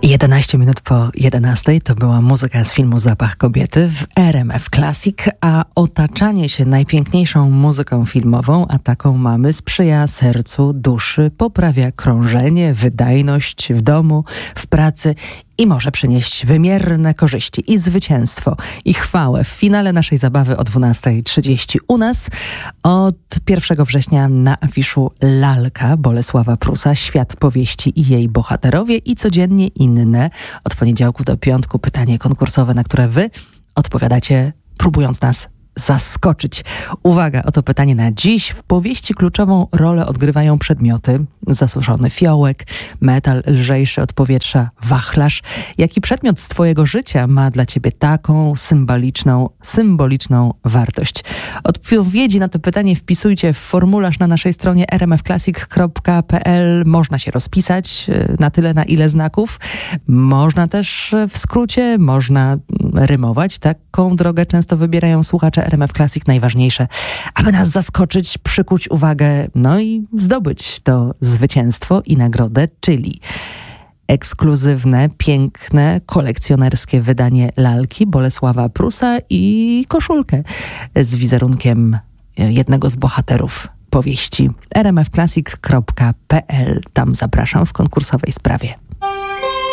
11 minut po 11 to była muzyka z filmu Zapach kobiety w RMF Classic, a otaczanie się najpiękniejszą muzyką filmową, a taką mamy, sprzyja sercu, duszy, poprawia krążenie, wydajność w domu, w pracy i może przynieść wymierne korzyści i zwycięstwo, i chwałę w finale naszej zabawy o 12:30. U nas od 1 września na afiszu Lalka Bolesława Prusa, świat powieści i jej bohaterowie i codziennie inne. Od poniedziałku do piątku pytanie konkursowe, na które wy odpowiadacie, próbując nas zaskoczyć. Uwaga, oto pytanie na dziś. W powieści kluczową rolę odgrywają przedmioty: zasuszony fiołek, metal lżejszy od powietrza, wachlarz. Jaki przedmiot z twojego życia ma dla ciebie taką symboliczną wartość? Odpowiedzi na to pytanie wpisujcie w formularz na naszej stronie rmfclassic.pl. Można się rozpisać na tyle, na ile znaków. Można też w skrócie, można rymować. Taką drogę często wybierają słuchacze RMF Classic. Najważniejsze, aby nas zaskoczyć, przykuć uwagę, no i zdobyć to zwycięstwo i nagrodę, czyli ekskluzywne, piękne, kolekcjonerskie wydanie Lalki Bolesława Prusa i koszulkę z wizerunkiem jednego z bohaterów powieści. rmfclassic.pl. Tam zapraszam w konkursowej sprawie.